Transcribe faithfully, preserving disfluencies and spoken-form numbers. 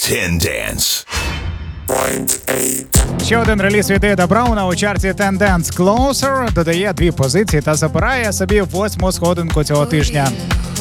Ten Dance. Ще один реліз від Еда Брауна у чарті Ten Dance Closer додає дві позиції та забирає собі восьму сходинку цього тижня.